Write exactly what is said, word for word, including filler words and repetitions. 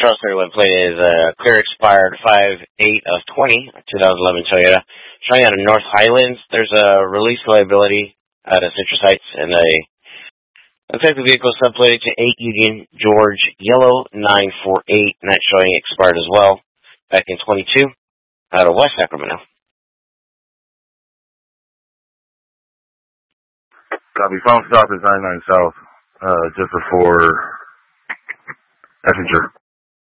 Trust everyone plate is a clear expired five eight of twenty, twenty eleven Toyota. Showing out of North Highlands, there's a release liability out of Citrus Heights, and a looks like the vehicle is subplated to eight Union George Yellow nine four eight, and that's showing expired as well, back in twenty-two, out of West Sacramento. Copy. Phone stop is ninety-nine South, uh, just before Effinger.